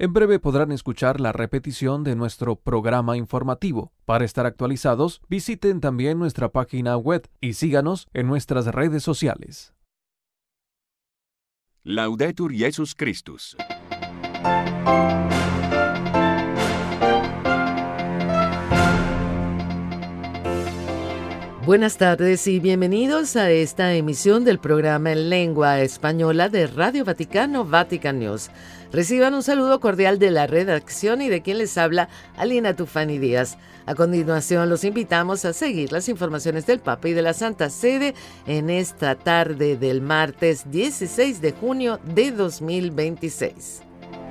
En breve podrán escuchar la repetición de nuestro programa informativo. Para estar actualizados, visiten también nuestra página web y síganos en nuestras redes sociales. Laudetur Jesus Christus. Buenas tardes y bienvenidos a esta emisión del programa en lengua española de Radio Vaticano, Vatican News. Reciban un saludo cordial de la redacción y de quien les habla, Alina Tufani Díaz. A continuación los invitamos a seguir las informaciones del Papa y de la Santa Sede en esta tarde del martes 16 de junio de 2026.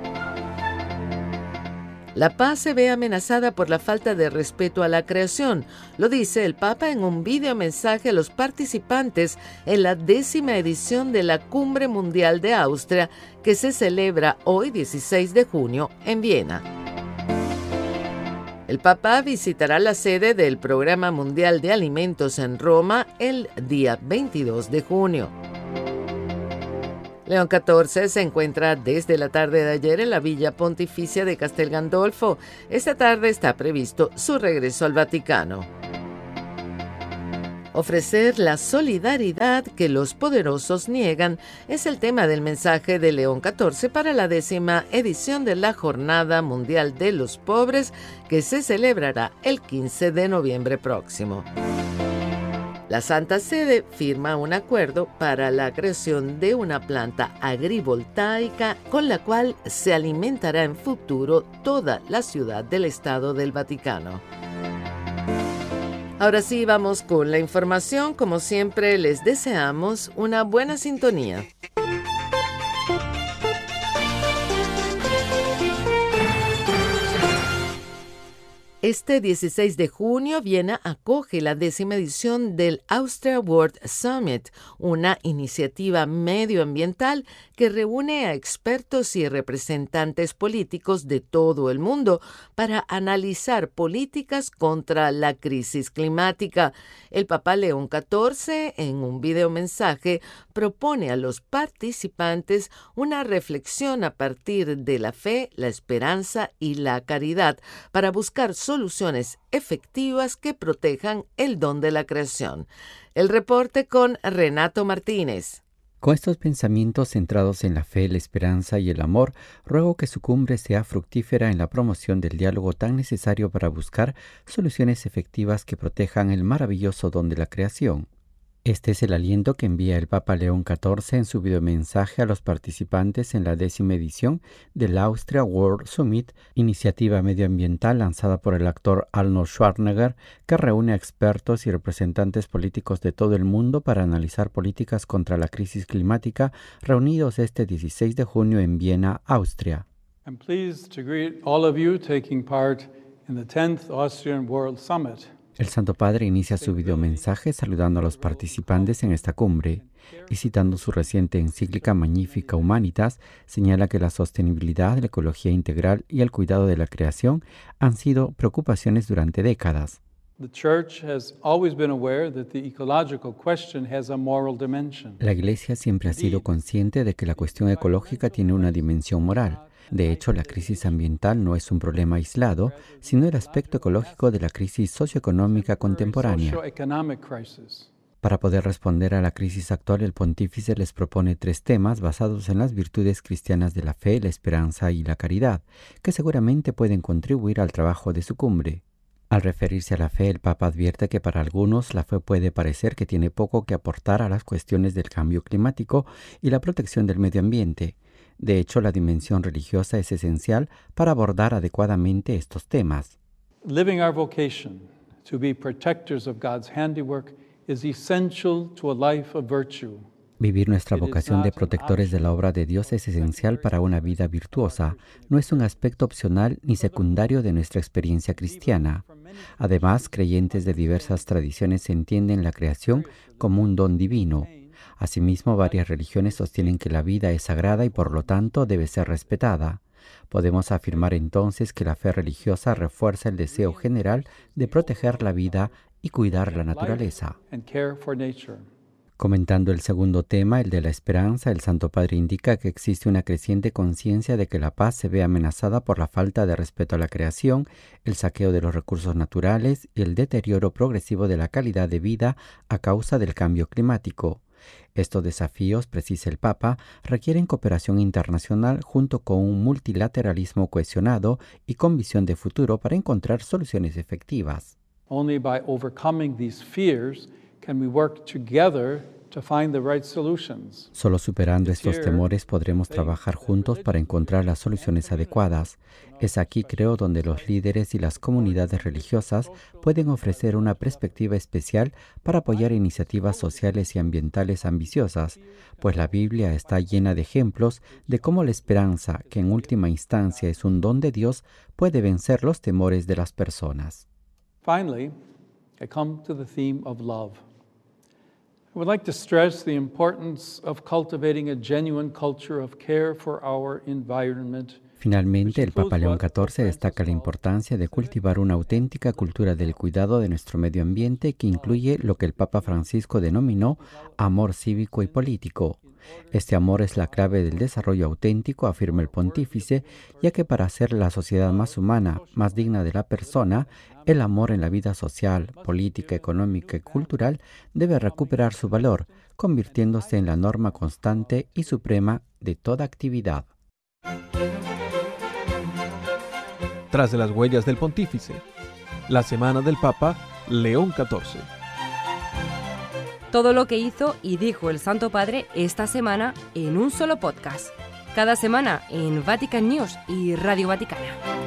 La paz se ve amenazada por la falta de respeto a la creación, lo dice el Papa en un videomensaje a los participantes en la 10ª edición de la Cumbre Mundial de Austria, que se celebra hoy 16 de junio en Viena. El Papa visitará la sede del Programa Mundial de Alimentos en Roma el día 22 de junio. León XIV se encuentra desde la tarde de ayer en la Villa Pontificia de Castel Gandolfo. Esta tarde está previsto su regreso al Vaticano. Ofrecer la solidaridad que los poderosos niegan es el tema del mensaje de León XIV para la 10ª edición de la Jornada Mundial de los Pobres, que se celebrará el 15 de noviembre próximo. La Santa Sede firma un acuerdo para la creación de una planta agrivoltaica con la cual se alimentará en futuro toda la ciudad del Estado del Vaticano. Ahora sí, vamos con la información. Como siempre, les deseamos una buena sintonía. Este 16 de junio, Viena acoge la 10ª edición del Austria World Summit, una iniciativa medioambiental que reúne a expertos y representantes políticos de todo el mundo para analizar políticas contra la crisis climática. El Papa León XIV, en un videomensaje, propone a los participantes una reflexión a partir de la fe, la esperanza y la caridad para buscar soluciones efectivas que protejan el don de la creación. El reporte con Renato Martínez. Con estos pensamientos centrados en la fe, la esperanza y el amor, ruego que su cumbre sea fructífera en la promoción del diálogo tan necesario para buscar soluciones efectivas que protejan el maravilloso don de la creación. Este es el aliento que envía el Papa León XIV en su videomensaje a los participantes en la 10ª edición del Austria World Summit, iniciativa medioambiental lanzada por el actor Arnold Schwarzenegger, que reúne a expertos y representantes políticos de todo el mundo para analizar políticas contra la crisis climática, reunidos este 16 de junio en Viena, Austria. I'm pleased to greet all of you taking part in the 10th Austrian World Summit. El Santo Padre inicia su videomensaje saludando a los participantes en esta cumbre y citando su reciente encíclica Magnificat Humanitas, señala que la sostenibilidad, la ecología integral y el cuidado de la creación han sido preocupaciones durante décadas. La Iglesia siempre ha sido consciente de que la cuestión ecológica tiene una dimensión moral. De hecho, la crisis ambiental no es un problema aislado, sino el aspecto ecológico de la crisis socioeconómica contemporánea. Para poder responder a la crisis actual, el pontífice les propone 3 temas basados en las virtudes cristianas de la fe, la esperanza y la caridad, que seguramente pueden contribuir al trabajo de su cumbre. Al referirse a la fe, el Papa advierte que para algunos la fe puede parecer que tiene poco que aportar a las cuestiones del cambio climático y la protección del medio ambiente. De hecho, la dimensión religiosa es esencial para abordar adecuadamente estos temas. Living our vocation to be protectors of God's handiwork is essential to a life of virtue. Vivir nuestra vocación de protectores de la obra de Dios es esencial para una vida virtuosa. No es un aspecto opcional ni secundario de nuestra experiencia cristiana. Además, creyentes de diversas tradiciones entienden la creación como un don divino. Asimismo, varias religiones sostienen que la vida es sagrada y por lo tanto debe ser respetada. Podemos afirmar entonces que la fe religiosa refuerza el deseo general de proteger la vida y cuidar la naturaleza. Comentando el segundo tema, el de la esperanza, el Santo Padre indica que existe una creciente conciencia de que la paz se ve amenazada por la falta de respeto a la creación, el saqueo de los recursos naturales y el deterioro progresivo de la calidad de vida a causa del cambio climático. Estos desafíos, precisa el Papa, requieren cooperación internacional junto con un multilateralismo cohesionado y con visión de futuro para encontrar soluciones efectivas. Only by overcoming these fears can we work together to find the right solutions. Solo superando estos temores podremos trabajar juntos para encontrar las soluciones adecuadas. Es aquí, creo, donde los líderes y las comunidades religiosas pueden ofrecer una perspectiva especial para apoyar iniciativas sociales y ambientales ambiciosas, pues la Biblia está llena de ejemplos de cómo la esperanza, que en última instancia es un don de Dios, puede vencer los temores de las personas. Finally, I come to the theme of love. I would like to stress the importance of cultivating a genuine culture of care for our environment. Finalmente, el Papa León XIV destaca la importancia de cultivar una auténtica cultura del cuidado de nuestro medio ambiente que incluye lo que el Papa Francisco denominó amor cívico y político. Este amor es la clave del desarrollo auténtico, afirma el pontífice, ya que para hacer la sociedad más humana, más digna de la persona, el amor en la vida social, política, económica y cultural debe recuperar su valor, convirtiéndose en la norma constante y suprema de toda actividad. Tras de las huellas del pontífice, la semana del Papa León XIV. Todo lo que hizo y dijo el Santo Padre esta semana en un solo podcast. Cada semana en Vatican News y Radio Vaticana.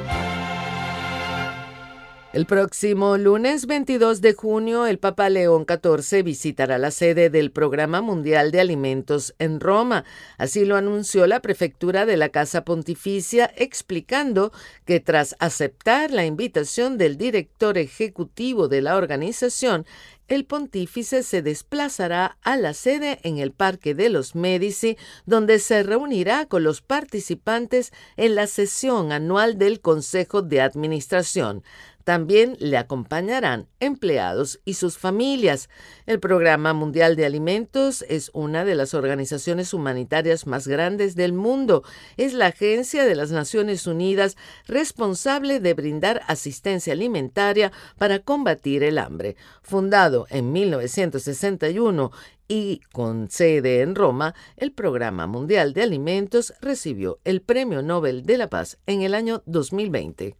El próximo lunes 22 de junio, el Papa León XIV visitará la sede del Programa Mundial de Alimentos en Roma. Así lo anunció la prefectura de la Casa Pontificia, explicando que tras aceptar la invitación del director ejecutivo de la organización, el pontífice se desplazará a la sede en el Parque de los Medici, donde se reunirá con los participantes en la sesión anual del Consejo de Administración. También le acompañarán empleados y sus familias. El Programa Mundial de Alimentos es una de las organizaciones humanitarias más grandes del mundo. Es la agencia de las Naciones Unidas responsable de brindar asistencia alimentaria para combatir el hambre. Fundado en 1961 y con sede en Roma, el Programa Mundial de Alimentos recibió el Premio Nobel de la Paz en el año 2020.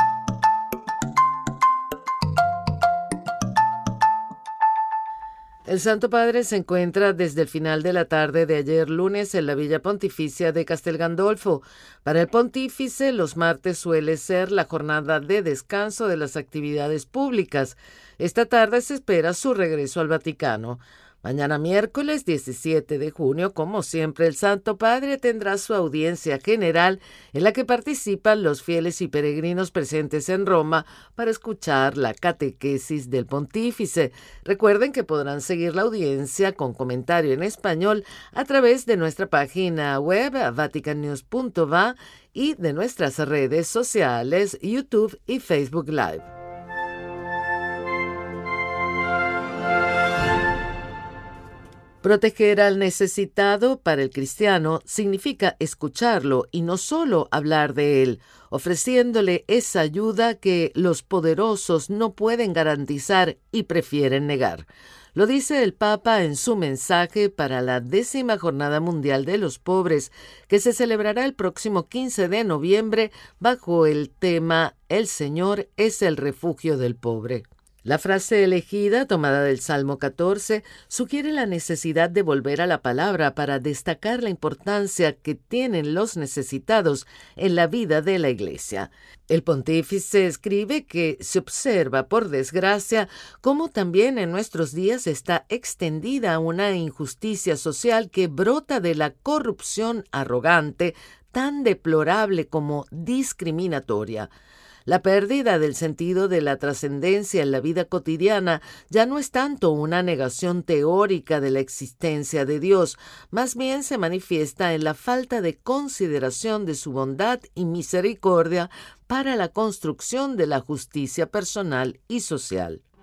El Santo Padre se encuentra desde el final de la tarde de ayer lunes en la Villa Pontificia de Castel Gandolfo. Para el pontífice, los martes suele ser la jornada de descanso de las actividades públicas. Esta tarde se espera su regreso al Vaticano. Mañana miércoles 17 de junio, como siempre, el Santo Padre tendrá su audiencia general en la que participan los fieles y peregrinos presentes en Roma para escuchar la catequesis del pontífice. Recuerden que podrán seguir la audiencia con comentario en español a través de nuestra página web vaticannews.va y de nuestras redes sociales YouTube y Facebook Live. Proteger al necesitado para el cristiano significa escucharlo y no solo hablar de él, ofreciéndole esa ayuda que los poderosos no pueden garantizar y prefieren negar. Lo dice el Papa en su mensaje para la 10ª Jornada Mundial de los Pobres, que se celebrará el próximo 15 de noviembre bajo el tema «El Señor es el refugio del pobre». La frase elegida, tomada del Salmo 14, sugiere la necesidad de volver a la palabra para destacar la importancia que tienen los necesitados en la vida de la Iglesia. El pontífice escribe que se observa, por desgracia, cómo también en nuestros días está extendida una injusticia social que brota de la corrupción arrogante, tan deplorable como discriminatoria. La pérdida del sentido de la trascendencia en la vida cotidiana ya no es tanto una negación teórica de la existencia de Dios, más bien se manifiesta en la falta de consideración de su bondad y misericordia para la construcción de la justicia personal y social.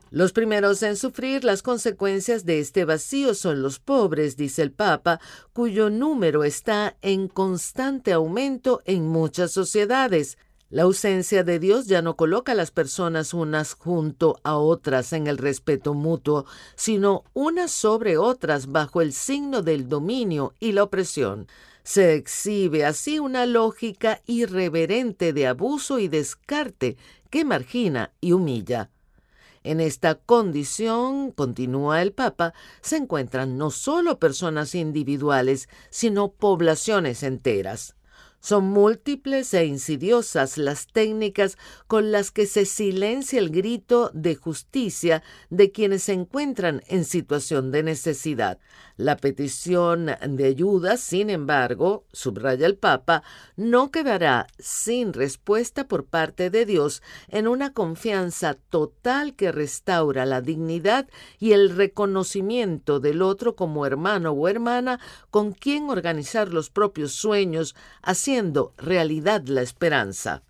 Los primeros en sufrir las consecuencias de este vacío son los pobres, dice el Papa, cuyo número está en constante aumento en muchas sociedades. La ausencia de Dios ya no coloca a las personas unas junto a otras en el respeto mutuo, sino unas sobre otras bajo el signo del dominio y la opresión. Se exhibe así una lógica irreverente de abuso y descarte que margina y humilla. En esta condición, continúa el Papa, se encuentran no solo personas individuales, sino poblaciones enteras. Son múltiples e insidiosas las técnicas con las que se silencia el grito de justicia de quienes se encuentran en situación de necesidad. La petición de ayuda, sin embargo, subraya el Papa, no quedará sin respuesta por parte de Dios en una confianza total que restaura la dignidad y el reconocimiento del otro como hermano o hermana con quien organizar los propios sueños, haciendo realidad la esperanza.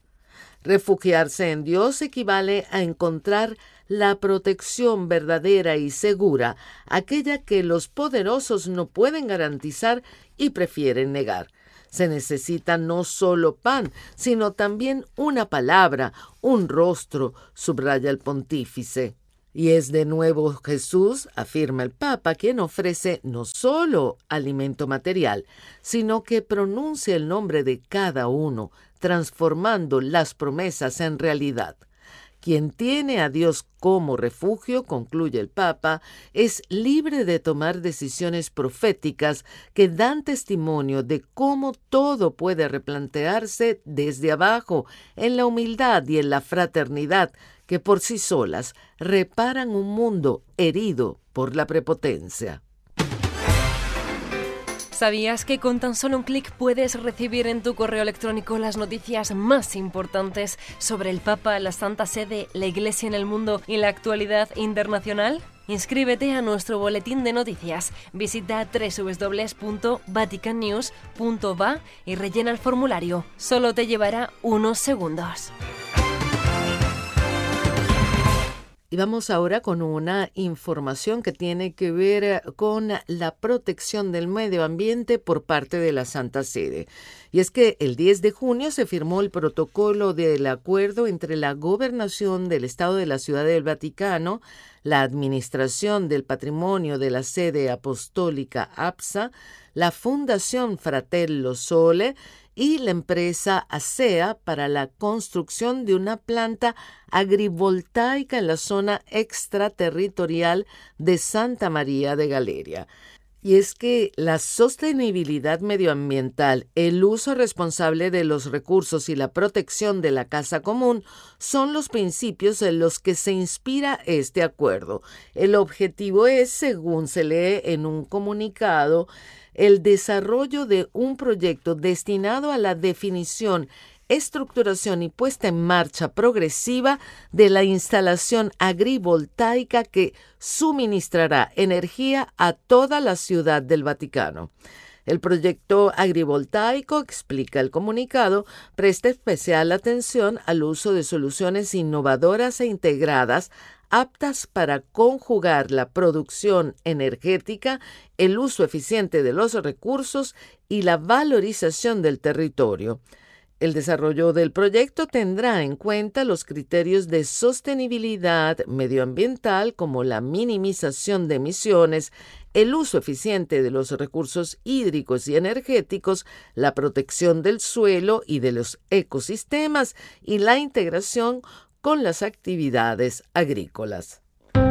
Refugiarse en Dios equivale a encontrar la protección verdadera y segura, aquella que los poderosos no pueden garantizar y prefieren negar. Se necesita no solo pan, sino también una palabra, un rostro, subraya el pontífice. Y es de nuevo Jesús, afirma el Papa, quien ofrece no solo alimento material, sino que pronuncia el nombre de cada uno, transformando las promesas en realidad. Quien tiene a Dios como refugio, concluye el Papa, es libre de tomar decisiones proféticas que dan testimonio de cómo todo puede replantearse desde abajo, en la humildad y en la fraternidad, que por sí solas reparan un mundo herido por la prepotencia. ¿Sabías que con tan solo un clic puedes recibir en tu correo electrónico las noticias más importantes sobre el Papa, la Santa Sede, la Iglesia en el mundo y la actualidad internacional? Inscríbete a nuestro boletín de noticias. Visita www.vaticannews.va y rellena el formulario. Solo te llevará unos segundos. Y vamos ahora con una información que tiene que ver con la protección del medio ambiente por parte de la Santa Sede. Y es que el 10 de junio se firmó el protocolo del acuerdo entre la Gobernación del Estado de la Ciudad del Vaticano, la Administración del Patrimonio de la Sede Apostólica APSA, la Fundación Fratello Sole y la empresa ASEA para la construcción de una planta agrivoltaica en la zona extraterritorial de Santa María de Galeria. Y es que la sostenibilidad medioambiental, el uso responsable de los recursos y la protección de la casa común son los principios en los que se inspira este acuerdo. El objetivo es, según se lee en un comunicado, el desarrollo de un proyecto destinado a la definición, estructuración y puesta en marcha progresiva de la instalación agrivoltaica que suministrará energía a toda la Ciudad del Vaticano. El proyecto agrivoltaico, explica el comunicado, presta especial atención al uso de soluciones innovadoras e integradas aptas para conjugar la producción energética, el uso eficiente de los recursos y la valorización del territorio. El desarrollo del proyecto tendrá en cuenta los criterios de sostenibilidad medioambiental como la minimización de emisiones, el uso eficiente de los recursos hídricos y energéticos, la protección del suelo y de los ecosistemas y la integración con las actividades agrícolas.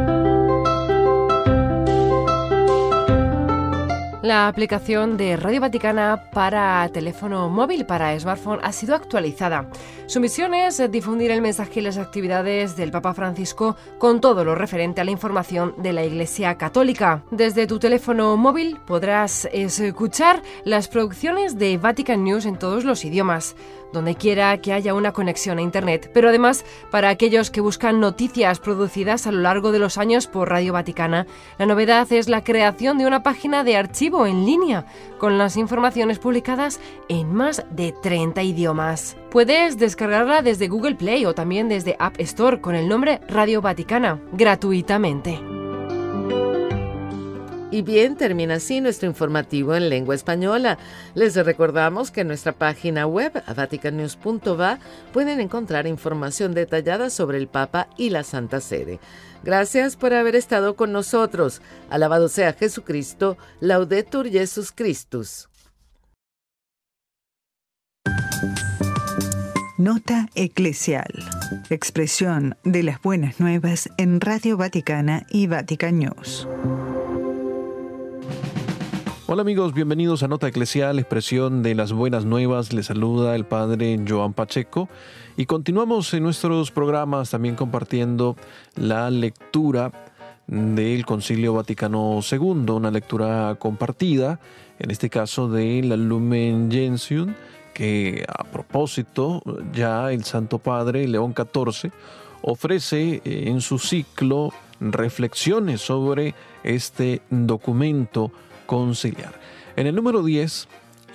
La aplicación de Radio Vaticana para teléfono móvil, para smartphone, ha sido actualizada. Su misión es difundir el mensaje y las actividades del Papa Francisco con todo lo referente a la información de la Iglesia Católica. Desde tu teléfono móvil podrás escuchar las producciones de Vatican News en todos los idiomas, donde quiera que haya una conexión a Internet. Pero además, para aquellos que buscan noticias producidas a lo largo de los años por Radio Vaticana, la novedad es la creación de una página de archivos informativo en línea, con las informaciones publicadas en más de 30 idiomas. Puedes descargarla desde Google Play o también desde App Store con el nombre Radio Vaticana, gratuitamente. Y bien, termina así nuestro informativo en lengua española. Les recordamos que en nuestra página web, vaticannews.va, pueden encontrar información detallada sobre el Papa y la Santa Sede. Gracias por haber estado con nosotros. Alabado sea Jesucristo. Laudetur Jesus Christus. Nota eclesial. Expresión de las buenas nuevas en Radio Vaticana y Vatican News. Hola amigos, bienvenidos a Nota Eclesial, expresión de las buenas nuevas. Les saluda el Padre Joan Pacheco y continuamos en nuestros programas también compartiendo la lectura del Concilio Vaticano II, una lectura compartida, en este caso de la Lumen Gentium, que a propósito ya el Santo Padre León XIV ofrece en su ciclo reflexiones sobre este documento conciliar. En el número 10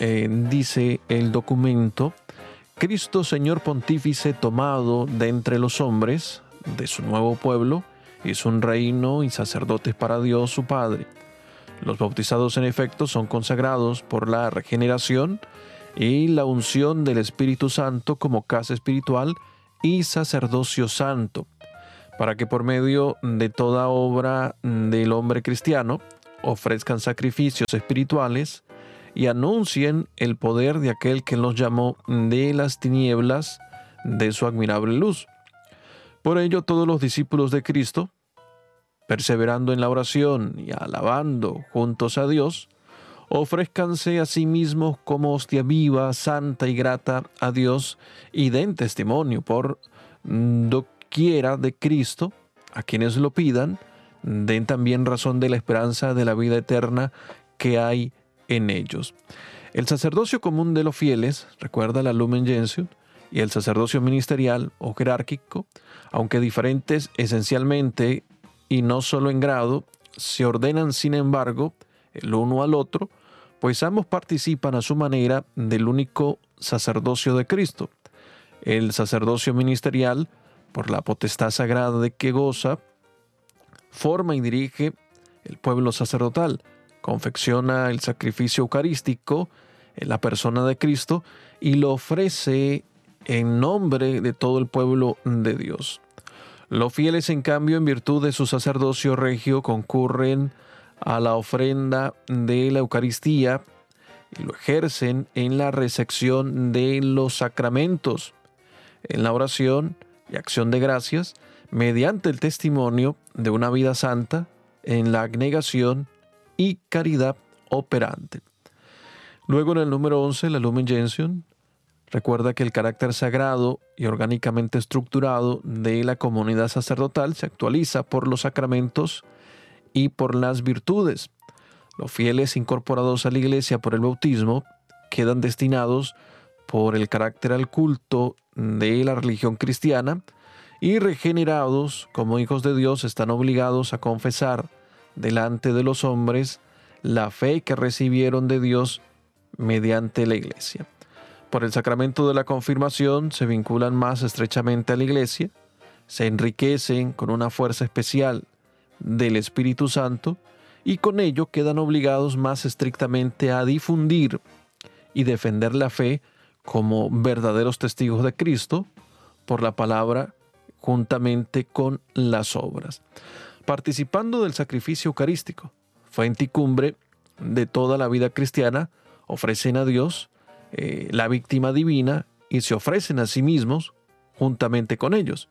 dice el documento: Cristo Señor Pontífice tomado de entre los hombres, de su nuevo pueblo, hizo un reino y sacerdotes para Dios su Padre. Los bautizados en efecto son consagrados por la regeneración y la unción del Espíritu Santo como casa espiritual y sacerdocio santo, para que por medio de toda obra del hombre cristiano ofrezcan sacrificios espirituales y anuncien el poder de aquel que los llamó de las tinieblas de su admirable luz. Por ello, todos los discípulos de Cristo, perseverando en la oración y alabando juntos a Dios, ofrézcanse a sí mismos como hostia viva, santa y grata a Dios, y den testimonio por doquiera de Cristo a quienes lo pidan. Den también razón de la esperanza de la vida eterna que hay en ellos. El sacerdocio común de los fieles, recuerda la Lumen Gentium, y el sacerdocio ministerial o jerárquico, aunque diferentes esencialmente y no solo en grado, se ordenan sin embargo el uno al otro, pues ambos participan a su manera del único sacerdocio de Cristo. El sacerdocio ministerial, por la potestad sagrada de que goza, forma y dirige el pueblo sacerdotal, confecciona el sacrificio eucarístico en la persona de Cristo y lo ofrece en nombre de todo el pueblo de Dios. Los fieles, en cambio, en virtud de su sacerdocio regio, concurren a la ofrenda de la Eucaristía y lo ejercen en la recepción de los sacramentos, en la oración y acción de gracias, mediante el testimonio de una vida santa, en la abnegación y caridad operante. Luego, en el número 11, la Lumen Gentium recuerda que el carácter sagrado y orgánicamente estructurado de la comunidad sacerdotal se actualiza por los sacramentos y por las virtudes. Los fieles incorporados a la Iglesia por el bautismo quedan destinados por el carácter al culto de la religión cristiana, y regenerados como hijos de Dios están obligados a confesar delante de los hombres la fe que recibieron de Dios mediante la Iglesia. Por el sacramento de la confirmación se vinculan más estrechamente a la Iglesia, se enriquecen con una fuerza especial del Espíritu Santo y con ello quedan obligados más estrictamente a difundir y defender la fe como verdaderos testigos de Cristo por la palabra juntamente con las obras, participando del sacrificio eucarístico, fuente y cumbre de toda la vida cristiana. Ofrecen a Dios la víctima divina y se ofrecen a sí mismos juntamente con ellos.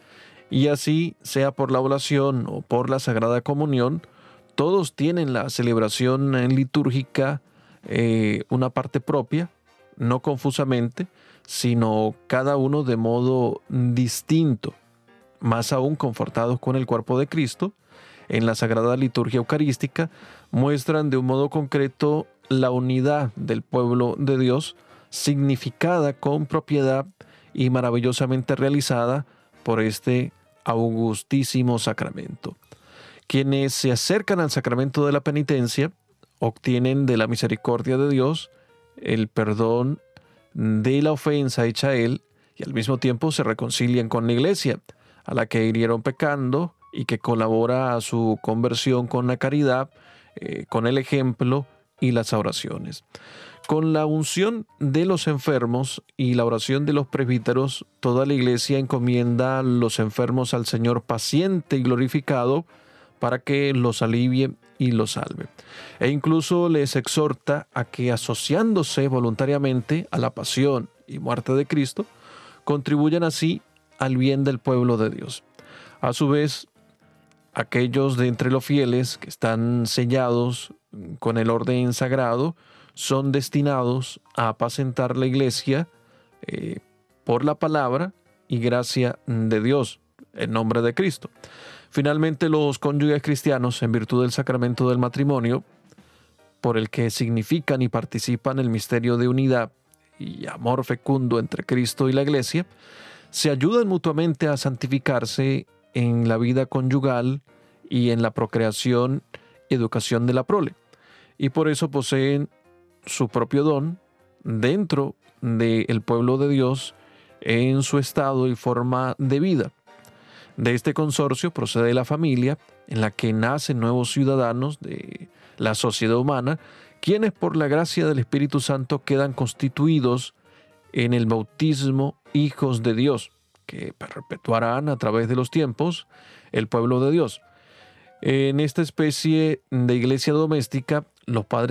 Y así, sea por la oración o por la Sagrada Comunión, todos tienen la celebración litúrgica una parte propia, no confusamente, sino cada uno de modo distinto, más aún confortados con el cuerpo de Cristo. En la Sagrada Liturgia Eucarística muestran de un modo concreto la unidad del pueblo de Dios, significada con propiedad y maravillosamente realizada por este augustísimo sacramento. Quienes se acercan al sacramento de la penitencia obtienen de la misericordia de Dios el perdón de la ofensa hecha a él, y al mismo tiempo se reconcilian con la iglesia, a la que hirieron pecando y que colabora a su conversión con la caridad, con el ejemplo y las oraciones. Con la unción de los enfermos y la oración de los presbíteros, toda la iglesia encomienda a los enfermos al Señor paciente y glorificado para que los alivie y los salve. E incluso les exhorta a que, asociándose voluntariamente a la pasión y muerte de Cristo, contribuyan así al bien del pueblo de Dios. A su vez, aquellos de entre los fieles que están sellados con el orden sagrado son destinados a apacentar la iglesia por la palabra y gracia de Dios, en nombre de Cristo. Finalmente, los cónyuges cristianos, en virtud del sacramento del matrimonio, por el que significan y participan el misterio de unidad y amor fecundo entre Cristo y la iglesia, se ayudan mutuamente a santificarse en la vida conyugal y en la procreación y educación de la prole. Y por eso poseen su propio don dentro del pueblo de Dios en su estado y forma de vida. De este consorcio procede la familia, en la que nacen nuevos ciudadanos de la sociedad humana, quienes por la gracia del Espíritu Santo quedan constituidos en el bautismo hijos de Dios, que perpetuarán a través de los tiempos el pueblo de Dios. En esta especie de iglesia doméstica, los padres